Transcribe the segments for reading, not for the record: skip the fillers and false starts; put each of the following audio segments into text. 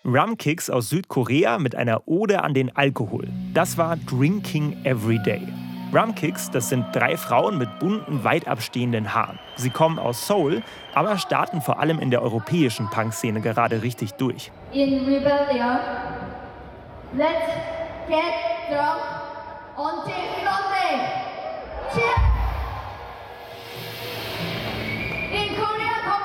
Rumkicks aus Südkorea mit einer Ode an den Alkohol. Das war Drinking Every Day. Rumkicks, das sind 3 Frauen mit bunten, weit abstehenden Haaren. Sie kommen aus Seoul, aber starten vor allem in der europäischen Punkszene gerade richtig durch. In rebellion, let's get drunk until Sunday. Cheers! In Korea, come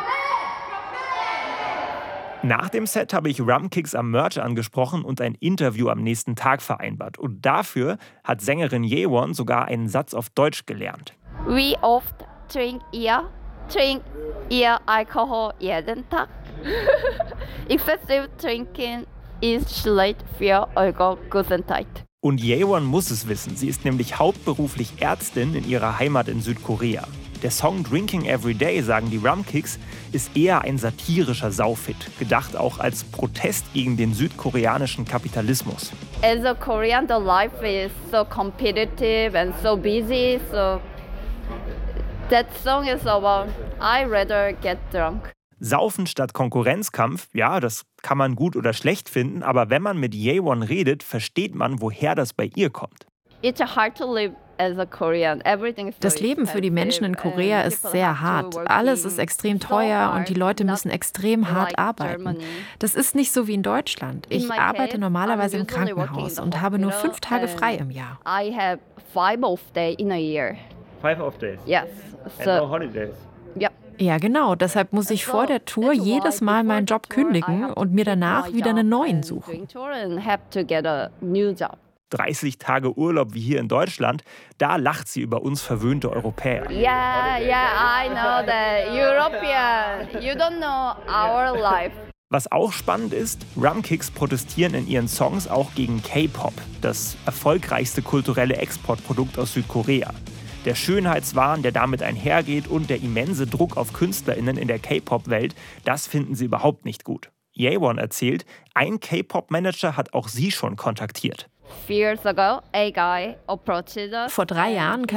back! Nach dem Set habe ich Rumkicks am Merch angesprochen und ein Interview am nächsten Tag vereinbart. Und dafür hat Sängerin Yewon sogar einen Satz auf Deutsch gelernt. We oft drink alcohol jeden Tag. Excessive drinking ist schlecht für eure Gesundheit. Und Yewon muss es wissen. Sie ist nämlich hauptberuflich Ärztin in ihrer Heimat in Südkorea. Der Song Drinking Every Day, sagen die Rumkicks, ist eher ein satirischer Saufhit, gedacht auch als Protest gegen den südkoreanischen Kapitalismus. As a Korean, the life is so competitive and so busy, so that song is about I rather get drunk. Saufen statt Konkurrenzkampf, ja, das kann man gut oder schlecht finden, aber wenn man mit Yewon redet, versteht man, woher das bei ihr kommt. It's hard to live as a Korean. Everything is Das Leben für die Menschen in Korea ist sehr hart. Alles ist extrem teuer und die Leute müssen extrem hart arbeiten. Das ist nicht so wie in Deutschland. Ich arbeite normalerweise im Krankenhaus und habe nur 5 Tage frei im Jahr. I have 5 off days in a year. 5 off days? Yes. And no holidays? Yep. Ja, genau. Deshalb muss ich vor der Tour jedes Mal meinen Job kündigen und mir danach wieder einen neuen suchen. 30 Tage Urlaub wie hier in Deutschland, da lacht sie über uns verwöhnte Europäer. Yeah, I know that. European, you don't know our life. Was auch spannend ist, Rumkicks protestieren in ihren Songs auch gegen K-Pop, das erfolgreichste kulturelle Exportprodukt aus Südkorea. Der Schönheitswahn, der damit einhergeht und der immense Druck auf KünstlerInnen in der K-Pop-Welt, das finden sie überhaupt nicht gut. Yewon erzählt, ein K-Pop-Manager hat auch sie schon kontaktiert. Years ago, a guy approached us. Vor 3 Jahren